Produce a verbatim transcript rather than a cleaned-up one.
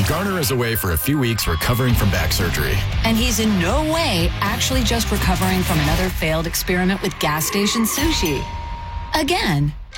Garner is away for a few weeks recovering from back surgery. And he's in no way actually just recovering from another failed experiment with gas station sushi. Again.